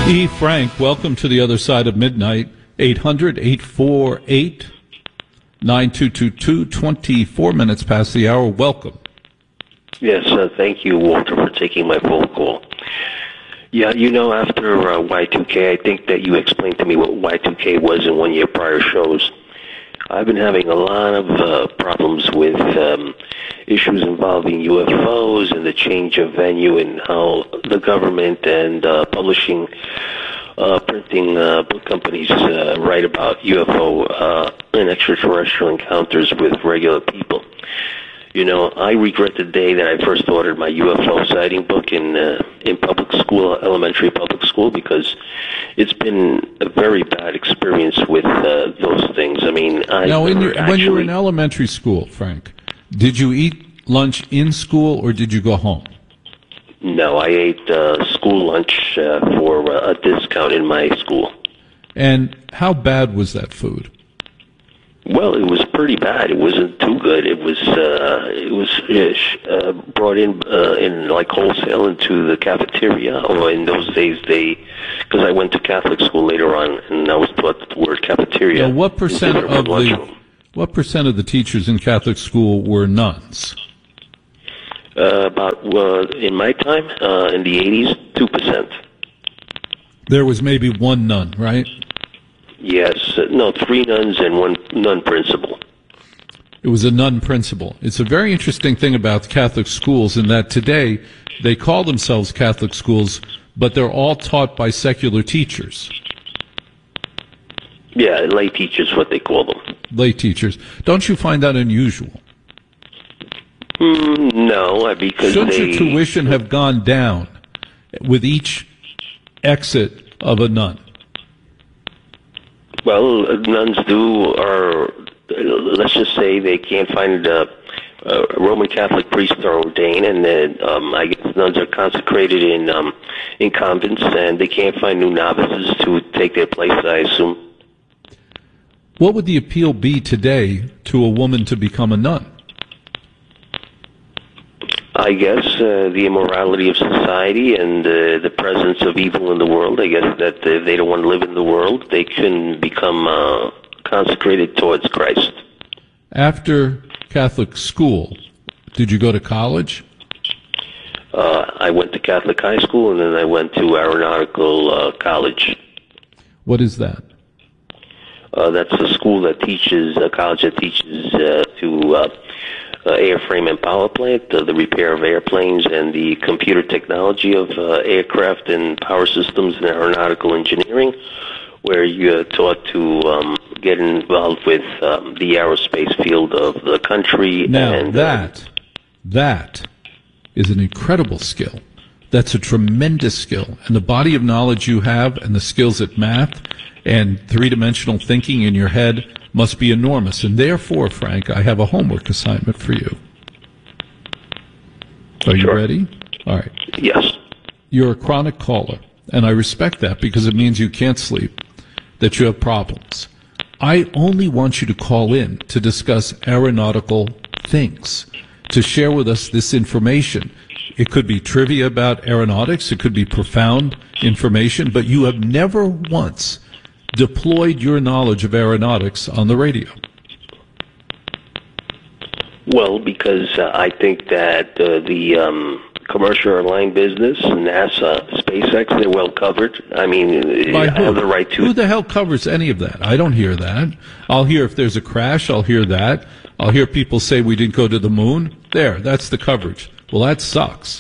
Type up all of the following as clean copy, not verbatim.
E. Frank, welcome to the other side of midnight. 800-848-9222, 24 minutes past the hour. Welcome. Yes, thank you, Walter, for taking my phone call. Yeah, after Y2K, I think that you explained to me what Y2K was in one of your prior shows. I've been having a lot of problems with issues involving UFOs and the change of venue and how the government and publishing, printing book companies write about UFO and extraterrestrial encounters with regular people. I regret the day that I first ordered my UFO sighting book in public school, elementary public school, because it's been a very bad experience with those things. I mean, when you were in elementary school, Frank, did you eat lunch in school or did you go home? No, I ate school lunch for a discount in my school. And how bad was that food? Well, it was pretty bad. It wasn't too good. It was brought in like wholesale into the cafeteria. Or in those days, because I went to Catholic school later on, and I was taught the word cafeteria. Now, what percent of the teachers in Catholic school were nuns? In my time, in the 80s, 2%. There was maybe one nun, right? Yes. No, 3 nuns and 1 nun principal. It was a nun principal. It's a very interesting thing about Catholic schools in that today they call themselves Catholic schools, but they're all taught by secular teachers. Yeah, lay teachers, what they call them. Lay teachers. Don't you find that unusual? No, because Shouldn't your tuition have gone down with each exit of a nun? Well, nuns let's just say they can't find a Roman Catholic priest to ordain, and then I guess nuns are consecrated in convents, and they can't find new novices to take their place, I assume. What would the appeal be today to a woman to become a nun? I guess the immorality of society and the presence of evil in the world. I guess that if they don't want to live in the world, they can become consecrated towards Christ. After Catholic school, did you go to college? I went to Catholic high school, and then I went to aeronautical college. What is that? That's a school that teaches, a college that teaches to airframe and power plant, the repair of airplanes, and the computer technology of aircraft and power systems and aeronautical engineering, where you're taught to get involved with the aerospace field of the country. Now, and that is an incredible skill. That's a tremendous skill. And the body of knowledge you have and the skills at math and three-dimensional thinking in your head must be enormous. And therefore, Frank, I have a homework assignment for you. Are you ready? All right. Yes. You're a chronic caller, and I respect that because it means you can't sleep, that you have problems. I only want you to call in to discuss aeronautical things, to share with us this information. It could be trivia about aeronautics. It could be profound information, but you have never once deployed your knowledge of aeronautics on the radio. Well, because I think that the commercial airline business, NASA, SpaceX, they're well covered. I mean, I have the right to... Who the hell covers any of that? I don't hear that. I'll hear if there's a crash, I'll hear that. I'll hear people say we didn't go to the moon. There, that's the coverage. Well, that sucks.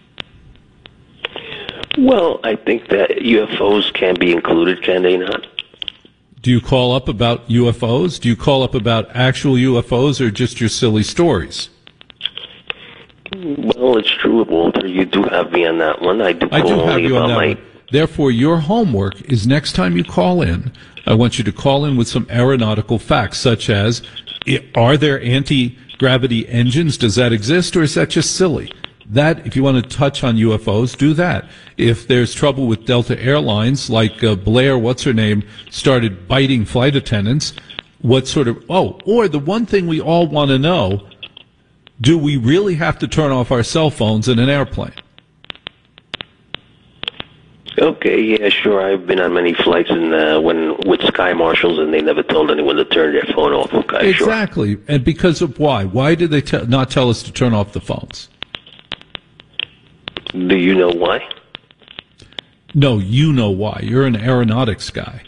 Well, I think that UFOs can be included, can they not? Do you call up about UFOs? Do you call up about actual UFOs or just your silly stories? Well, it's true, Walter. You do have me on that one. I do have you on that one. Therefore, your homework is next time you call in, I want you to call in with some aeronautical facts, such as, are there anti-gravity engines? Does that exist, or is that just silly? That, if you want to touch on UFOs, do that. If there's trouble with Delta Airlines, like Blair, what's her name, started biting flight attendants, what sort of, or the one thing we all want to know, do we really have to turn off our cell phones in an airplane? Okay, yeah, sure. I've been on many flights and when with Sky Marshals, and they never told anyone to turn their phone off. Okay, sure. Exactly. And because of why? Why did they not tell us to turn off the phones? Do you know why? No, you know why. You're an aeronautics guy.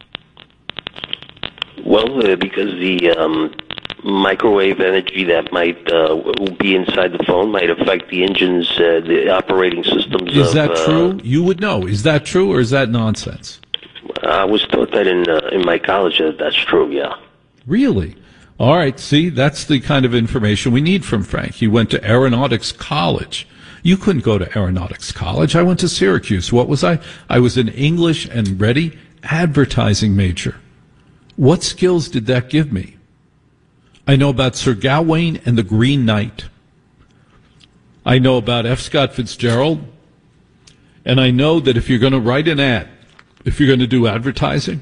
Well, because the microwave energy that might be inside the phone might affect the engines, the operating systems. Is that true? You would know. Is that true, or is that nonsense? I was taught that in my college that's true, yeah. Really? All right, see, that's the kind of information we need from Frank. He went to aeronautics college. You couldn't go to aeronautics college. I went to Syracuse. What was I? I was an English and advertising major. What skills did that give me? I know about Sir Gawain and the Green Knight. I know about F. Scott Fitzgerald. And I know that if you're going to write an ad, if you're going to do advertising,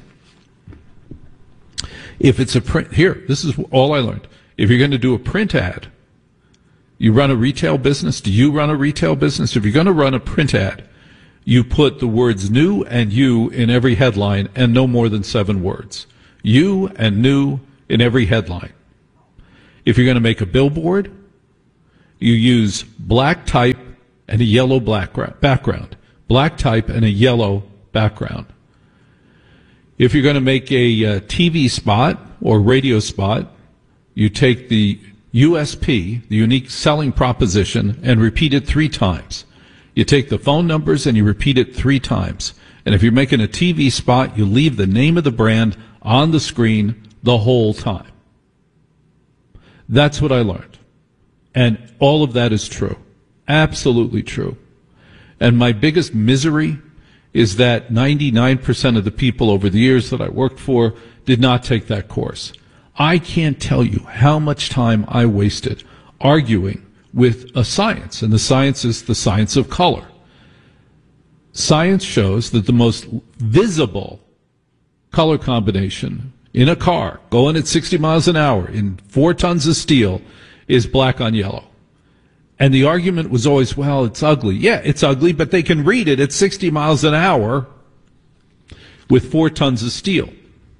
if it's a print, here, this is all I learned. If you're going to do a print ad, you run a retail business. Do you run a retail business? If you're going to run a print ad, you put the words new and you in every headline and no more than 7 words. You and new in every headline. If you're going to make a billboard, you use black type and a yellow background. Black type and a yellow background. If you're going to make a TV spot or radio spot, you take the USP, the unique selling proposition, and repeat it 3 times. You take the phone numbers and you repeat it 3 times. And if you're making a TV spot, you leave the name of the brand on the screen the whole time. That's what I learned. And all of that is true. Absolutely true. And my biggest misery is that 99% of the people over the years that I worked for did not take that course. I can't tell you how much time I wasted arguing with a science, and the science is the science of color. Science shows that the most visible color combination in a car going at 60 miles an hour in 4 tons of steel is black on yellow. And the argument was always, well, it's ugly. Yeah, it's ugly, but they can read it at 60 miles an hour with 4 tons of steel.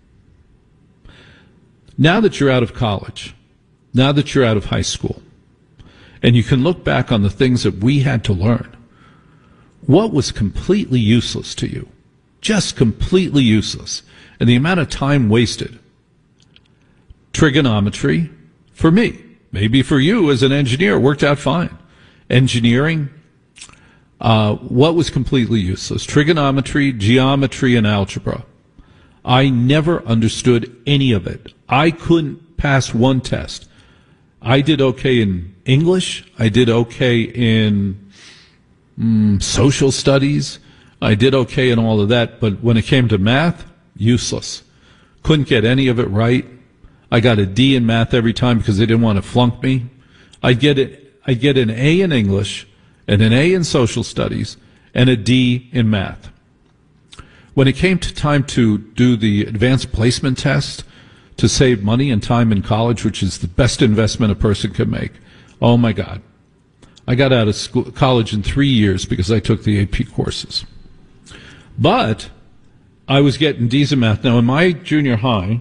Now that you're out of college, now that you're out of high school, and you can look back on the things that we had to learn, what was completely useless to you? Just completely useless. And the amount of time wasted. Trigonometry, for me. Maybe for you as an engineer, worked out fine. Engineering, what was completely useless? Trigonometry, geometry, and algebra. I never understood any of it. I couldn't pass one test. I did okay in English. I did okay in social studies. I did okay in all of that. But when it came to math, useless. Couldn't get any of it right. I got a D in math every time because they didn't want to flunk me. I'd get an A in English and an A in social studies and a D in math. When it came to time to do the advanced placement test to save money and time in college, which is the best investment a person can make, oh my God. I got out of college in 3 years because I took the AP courses. But I was getting D's in math. Now, in my junior high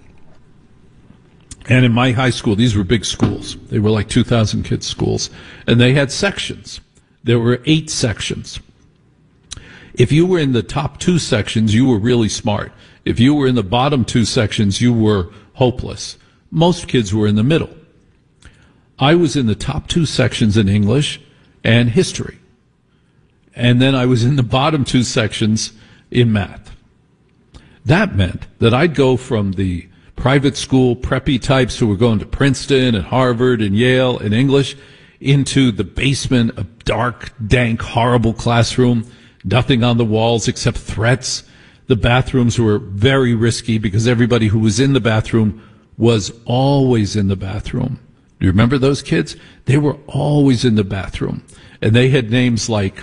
and in my high school, these were big schools. They were like 2,000 kids schools. And they had sections. There were 8 sections. If you were in the top 2 sections, you were really smart. If you were in the bottom 2 sections, you were hopeless. Most kids were in the middle. I was in the top 2 sections in English and history. And then I was in the bottom 2 sections in math. That meant that I'd go from the private school preppy types who were going to Princeton and Harvard and Yale in English into the basement, a dark, dank, horrible classroom, nothing on the walls except threats. The bathrooms were very risky because everybody who was in the bathroom was always in the bathroom. Do you remember those kids? They were always in the bathroom. And they had names like,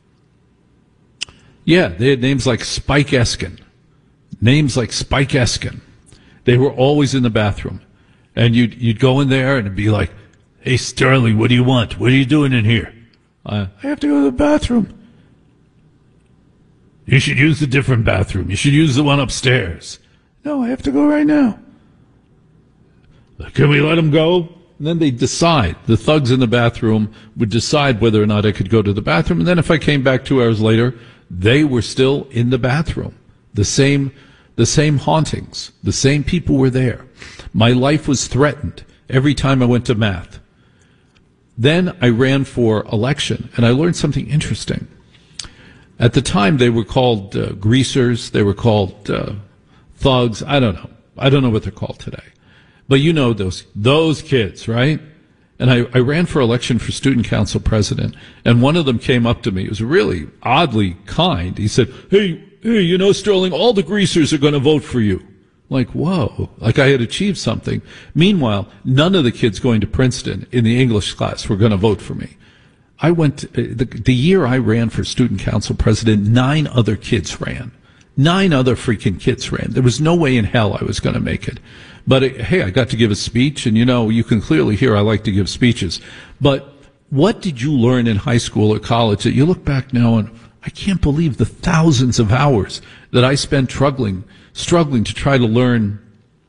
Spike Eskin. Names like Spike Eskin. They were always in the bathroom. And you'd go in there and it'd be like, hey, Sterling, what do you want? What are you doing in here? I have to go to the bathroom. You should use a different bathroom. You should use the one upstairs. No, I have to go right now. Can we let him go? And then they decide. The thugs in the bathroom would decide whether or not I could go to the bathroom. And then if I came back 2 hours later, they were still in the bathroom. The same hauntings. The same people were there. My life was threatened every time I went to math. Then I ran for election, and I learned something interesting. At the time, they were called greasers. They were called thugs. I don't know. I don't know what they're called today. But you know those kids, right? And I ran for election for student council president, and one of them came up to me. He was really oddly kind. He said, hey, you know, Sterling, all the greasers are going to vote for you. Like, whoa, like I had achieved something. Meanwhile, none of the kids going to Princeton in the English class were going to vote for me. I went, the year I ran for student council president, 9 other kids ran. 9 other freaking kids ran. There was no way in hell I was going to make it. But hey, I got to give a speech, and you know, you can clearly hear I like to give speeches. But what did you learn in high school or college that you look back now and I can't believe the thousands of hours that I spent struggling to try to learn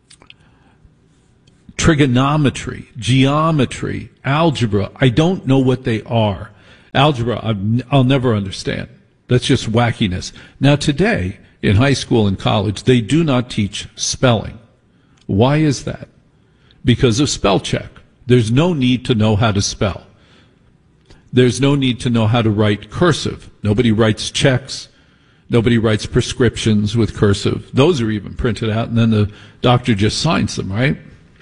trigonometry, geometry, algebra. I don't know what they are. Algebra, I'll never understand. That's just wackiness. Now today, in high school and college, they do not teach spelling. Why is that? Because of spell check. There's no need to know how to spell. There's no need to know how to write cursive. Nobody writes checks. Nobody writes prescriptions with cursive. Those are even printed out, and then the doctor just signs them, right?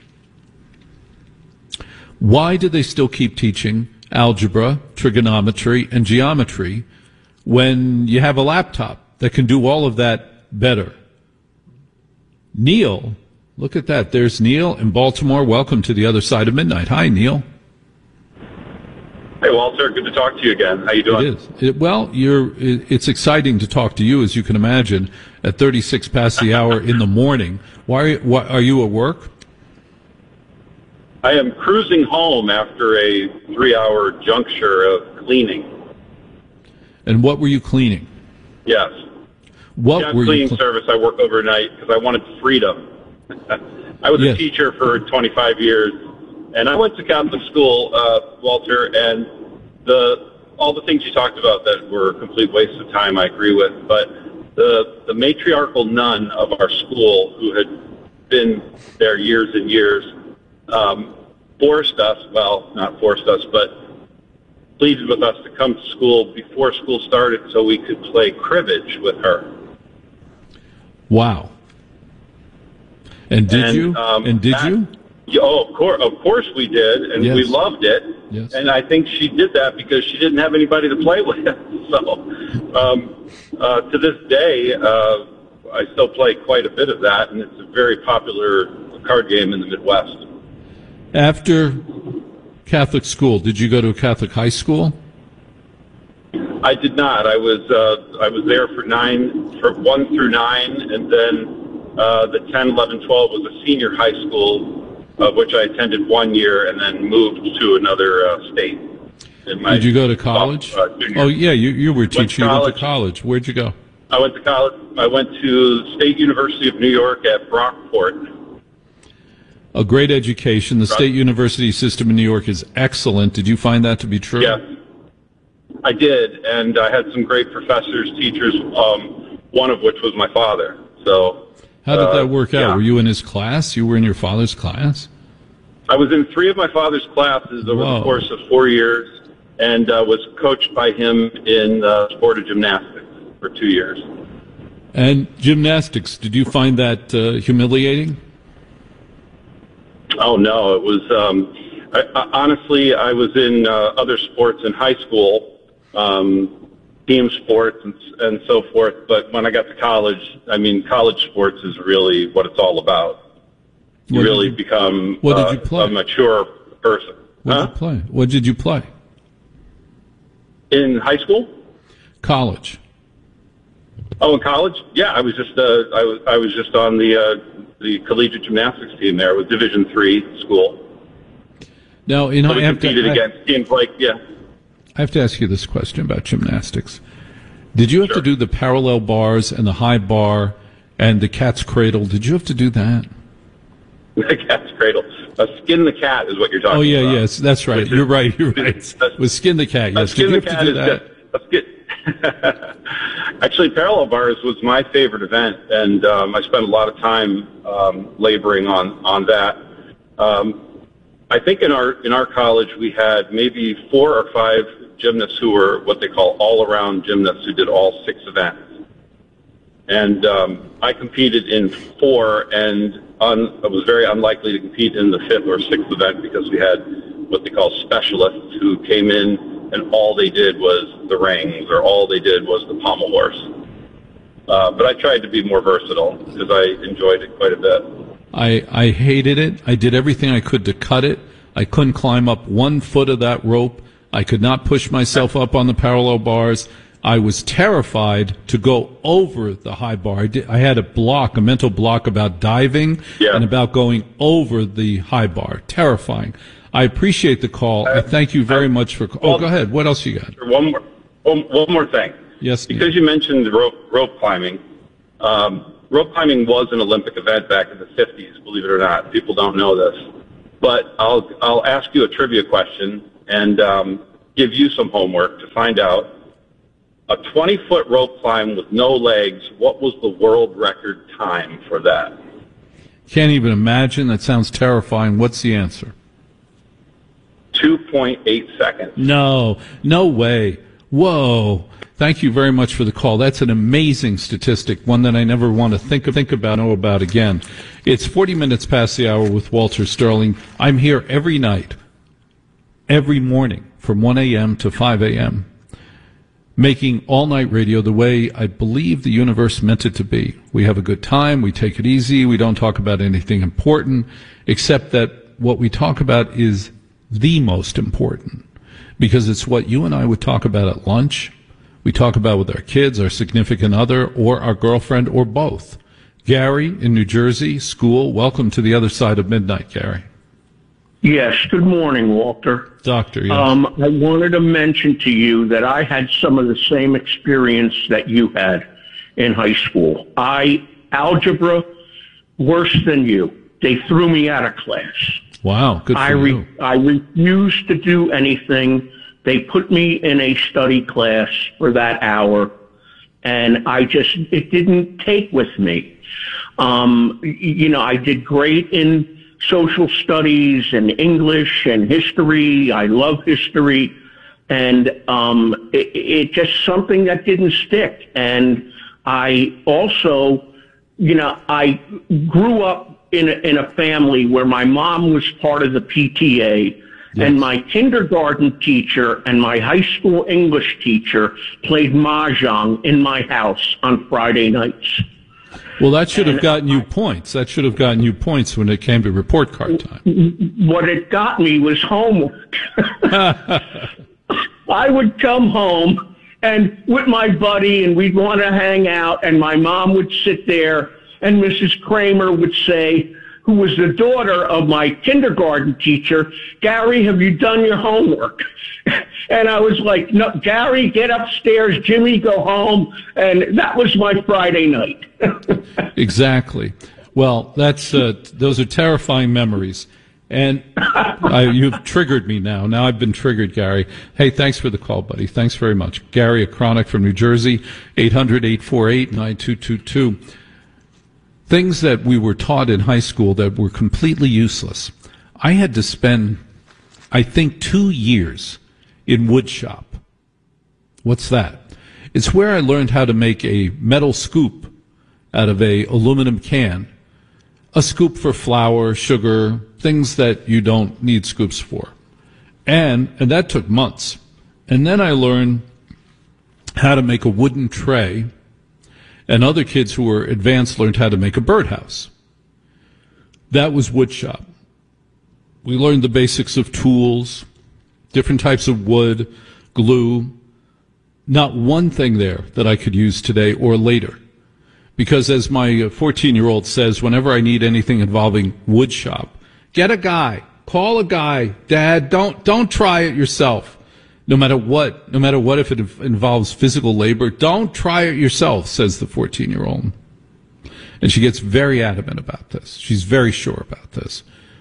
Why do they still keep teaching algebra, trigonometry, and geometry when you have a laptop that can do all of that better? Neil, look at that. There's Neil in Baltimore. Welcome to the other side of midnight. Hi, Neil. Hey, Walter. Good to talk to you again. How you doing? It is. It's exciting to talk to you, as you can imagine, at 36 past the hour in the morning. Why are you at work? I am cruising home after a 3-hour juncture of cleaning. And what were you cleaning? Yes. What were cleaning you service. I work overnight because I wanted freedom. I was a teacher for 25 years, and I went to Catholic school, Walter, and all the things you talked about that were a complete waste of time, I agree with. But the matriarchal nun of our school, who had been there years and years, forced us, well, not forced us, but pleaded with us to come to school before school started so we could play cribbage with her. Wow. And did you? Oh, of course we did, and we loved it. Yes. And I think she did that because she didn't have anybody to play with. So, to this day, I still play quite a bit of that, and it's a very popular card game in the Midwest. After Catholic school, did you go to a Catholic high school? I did not. I was there for 1 through 9, and then the 10, 11, 12 was a senior high school, of which I attended 1 year and then moved to another state. Did you go to college? Oh, yeah, you were teaching. You went to college. Where'd you go? I went to college. I went to State University of New York at Brockport. A great education. The State University system in New York is excellent. Did you find that to be true? Yes, I did, and I had some great professors, teachers, one of which was my father. So, how did that work out? Yeah. Were you in his class? You were in your father's class? I was in 3 of my father's classes over the course of 4 years, and was coached by him in the sport of gymnastics for 2 years. And gymnastics, did you find that humiliating? Oh, no, it was, honestly, I was in other sports in high school, team sports and so forth, but when I got to college, I mean, college sports is really what it's all about. You really become a mature person. What did you play? What did you play? In high school? College. Oh, in college? Yeah, I was just I was just on the collegiate gymnastics team there. It was Division III school. Now, so we competed against teams like, yeah. I have to ask you this question about gymnastics. Did you have to do the parallel bars and the high bar and the cat's cradle? Did you have to do that? The cat's cradle. Skin the cat is what you're talking about. Oh, yeah, yes. That's right. You're right. With skin the cat, yes. Did you have to do that? Actually, parallel bars was my favorite event, and I spent a lot of time laboring on that. I think in our college we had maybe 4 or 5 gymnasts who were what they call all-around gymnasts who did all 6 events. And I competed in 4, and I was very unlikely to compete in the 5th or 6th event because we had what they call specialists who came in and all they did was the rings or all they did was the pommel horse. But I tried to be more versatile because I enjoyed it quite a bit. I hated it. I did everything I could to cut it. I couldn't climb up 1 foot of that rope. I could not push myself up on the parallel bars. I was terrified to go over the high bar. I had a mental block about diving and about going over the high bar. Terrifying. I appreciate the call. I thank you very much for. Go ahead. What else you got? One more thing. Yes. Because you mentioned rope climbing. Rope climbing was an Olympic event back in the 50s. Believe it or not, people don't know this. But I'll ask you a trivia question and give you some homework to find out. A 20-foot rope climb with no legs, what was the world record time for that? Can't even imagine. That sounds terrifying. What's the answer? 2.8 seconds. No way. Whoa. Thank you very much for the call. That's an amazing statistic, one that I never want to think about, know about again. It's 40 minutes past the hour with Walter Sterling. I'm here every night, every morning, from 1 a.m. to 5 a.m., making all-night radio the way I believe the universe meant it to be. We have a good time. We take it easy. We don't talk about anything important, except that what we talk about is the most important, because it's what you and I would talk about at lunch. We talk about with our kids, our significant other, or our girlfriend, or both. Gary in New Jersey, school. Welcome to the other side of midnight, Gary. Yes, good morning, Walter. Doctor, yes. I wanted to mention to you that I had some of the same experience that you had in high school. Algebra, worse than you. They threw me out of class. Wow, good for you. I refused to do anything. They put me in a study class for that hour, and it didn't take with me. I did great in social studies and English and history. I love history. And it just something that didn't stick. And I also, I grew up in a family where my mom was part of the PTA. Yes. And my kindergarten teacher and my high school English teacher played mahjong in my house on Friday nights. Well, that should have gotten you points. That should have gotten you points when it came to report card time. What it got me was homework. I would come home and with my buddy, and we'd want to hang out, and my mom would sit there, and Mrs. Kramer would say, who was the daughter of my kindergarten teacher, Gary, have you done your homework? And I was like, no, Gary, get upstairs. Jimmy, go home. And that was my Friday night. Exactly. Well, those are terrifying memories. And you've triggered me now. Now I've been triggered, Gary. Hey, thanks for the call, buddy. Thanks very much. Gary Acronic from New Jersey, 800-848-9222. Things that we were taught in high school that were completely useless. I had to spend, I think, 2 years in wood shop. What's that? It's where I learned how to make a metal scoop out of a aluminum can. A scoop for flour, sugar, things that you don't need scoops for. And that took months. And then I learned how to make a wooden tray. And other kids who were advanced learned how to make a birdhouse. That was wood shop. We learned the basics of tools, different types of wood, glue. Not one thing there that I could use today or later. Because as my 14-year-old says, whenever I need anything involving wood shop, get a guy, call a guy, Dad, don't try it yourself. No matter what, if it involves physical labor, don't try it yourself, says the 14-year-old. And she gets very adamant about this. She's very sure about this.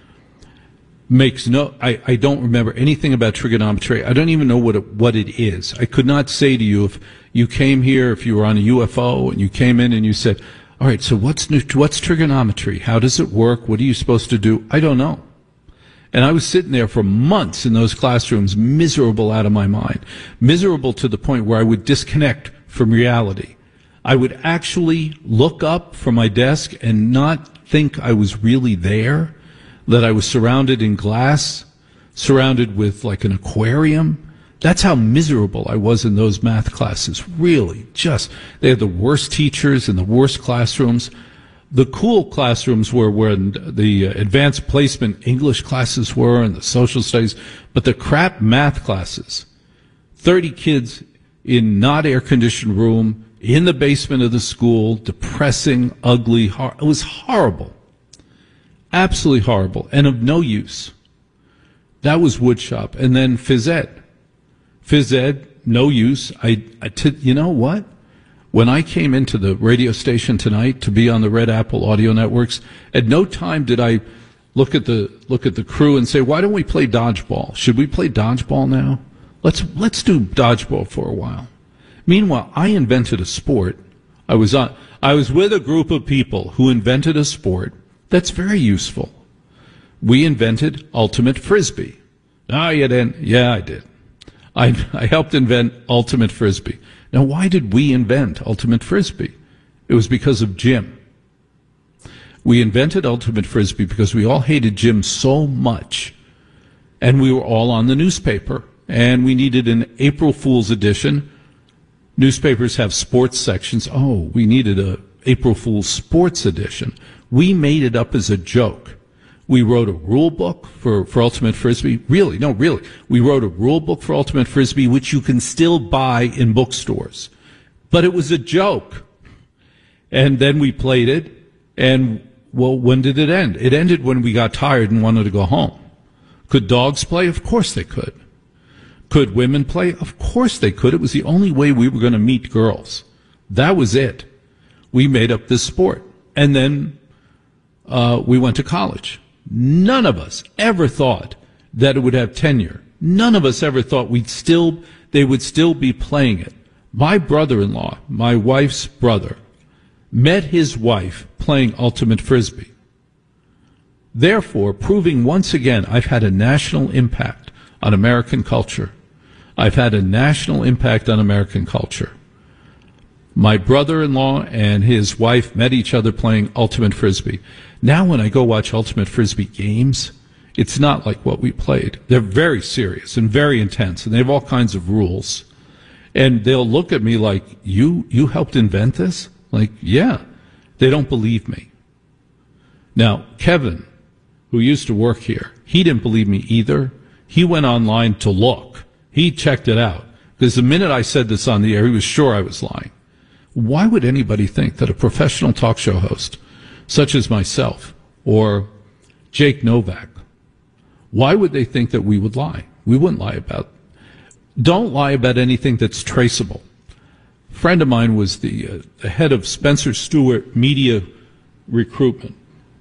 I don't remember anything about trigonometry. I don't even know what it is. I could not say to you if you came here, if you were on a UFO and you came in and you said, all right, so what's trigonometry? How does it work? What are you supposed to do? I don't know. And I was sitting there for months in those classrooms, miserable out of my mind, miserable to the point where I would disconnect from reality. I would actually look up from my desk and not think I was really there, that I was surrounded in glass, surrounded with like an aquarium. That's how miserable I was in those math classes. Really, they had the worst teachers in the worst classrooms. The cool classrooms were where the advanced placement English classes were and the social studies, but the crap math classes, 30 kids in not air-conditioned room, in the basement of the school, depressing, ugly, it was horrible. Absolutely horrible and of no use. That was woodshop. And then phys ed. Phys ed, no use. You know what? When I came into the radio station tonight to be on the Red Apple audio networks, at no time did I look at the crew and say, why don't we play dodgeball? Should we play dodgeball now? Let's do dodgeball for a while. Meanwhile, I invented a sport. I was with a group of people who invented a sport that's very useful. We invented ultimate frisbee. No, you didn't. Yeah, I did. I helped invent ultimate frisbee. Now, why did we invent ultimate frisbee? It was because of Jim. We invented ultimate frisbee because we all hated Jim so much, and we were all on the newspaper, and we needed an April Fool's edition. Newspapers have sports sections. Oh, we needed a April Fool's sports edition. We made it up as a joke. We wrote a rule book for Ultimate Frisbee. Really. We wrote a rule book for Ultimate Frisbee, which you can still buy in bookstores. But it was a joke. And then we played it, and, well, when did it end? It ended when we got tired and wanted to go home. Could dogs play? Of course they could. Could women play? Of course they could. It was the only way we were going to meet girls. That was it. We made up this sport. And then we went to college. None of us ever thought that it would have tenure. None of us ever thought they would still be playing it. My brother-in-law, my wife's brother, met his wife playing Ultimate Frisbee. Therefore, proving once again I've had a national impact on American culture. I've had a national impact on American culture. My brother-in-law and his wife met each other playing Ultimate Frisbee. Now when I go watch Ultimate Frisbee games, it's not like what we played. They're very serious and very intense, and they have all kinds of rules. And they'll look at me like, you helped invent this? Like, yeah. They don't believe me. Now, Kevin, who used to work here, he didn't believe me either. He went online to look. He checked it out. Because the minute I said this on the air, he was sure I was lying. Why would anybody think that a professional talk show host, such as myself, or Jake Novak, why would they think that we would lie? We wouldn't lie about. Don't lie about anything that's traceable. A friend of mine was the head of Spencer Stewart Media Recruitment.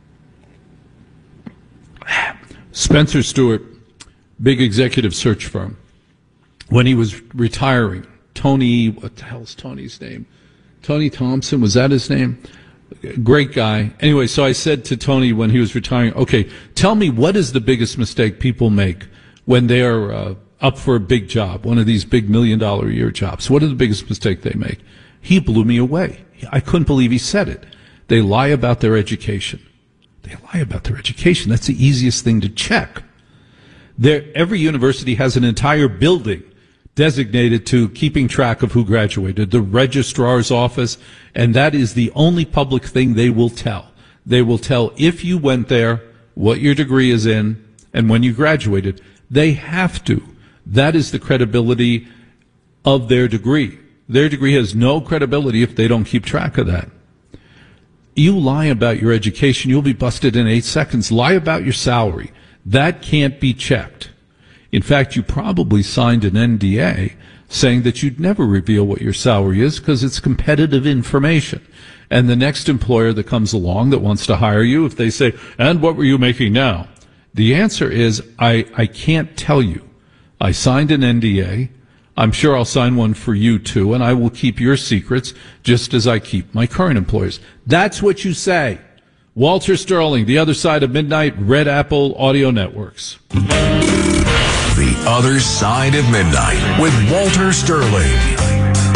Spencer Stewart, big executive search firm. When he was retiring, Tony, what the hell's Tony's name? Tony Thompson, was that his name? Great guy. Anyway, so I said to Tony when he was retiring, okay, tell me what is the biggest mistake people make when they are up for a big job, one of these big $1 million a year jobs. What is the biggest mistake they make? He blew me away. I couldn't believe he said it. They lie about their education. They lie about their education. That's the easiest thing to check. Every university has an entire building designated to keeping track of who graduated, the registrar's office, and that is the only public thing they will tell. They will tell if you went there, what your degree is in, and when you graduated. They have to. That is the credibility of their degree. Their degree has no credibility if they don't keep track of that. You lie about your education, you'll be busted in 8 seconds. Lie about your salary. That can't be checked. In fact, you probably signed an NDA saying that you'd never reveal what your salary is because it's competitive information. And the next employer that comes along that wants to hire you, if they say, and what were you making now? The answer is, I can't tell you. I signed an NDA. I'm sure I'll sign one for you too, and I will keep your secrets just as I keep my current employers. That's what you say. Walter Sterling, The Other Side of Midnight, Red Apple Audio Networks. The Other Side of Midnight with Walter Sterling.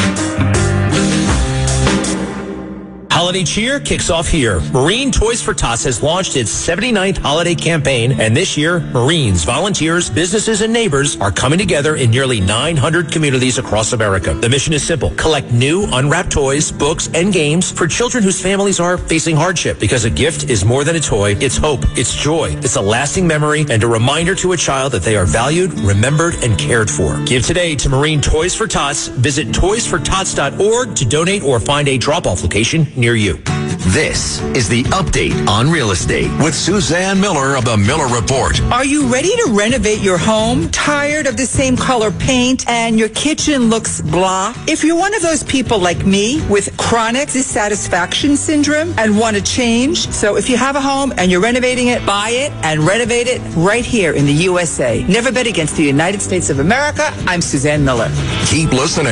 Holiday cheer kicks off here. Marine Toys for Tots has launched its 79th holiday campaign, and this year, Marines, volunteers, businesses, and neighbors are coming together in nearly 900 communities across America. The mission is simple. Collect new, unwrapped toys, books, and games for children whose families are facing hardship, because a gift is more than a toy. It's hope. It's joy. It's a lasting memory and a reminder to a child that they are valued, remembered, and cared for. Give today to Marine Toys for Tots. Visit toysfortots.org to donate or find a drop-off location near you. This is the update on real estate with Suzanne Miller of the Miller Report. Are you ready to renovate your home? Tired of the same color paint and your kitchen looks blah? If you're one of those people like me with chronic dissatisfaction syndrome and want to change, so if you have a home and you're renovating it, buy it and renovate it right here in the USA. Never bet against the United States of America. I'm Suzanne Miller. Keep listening.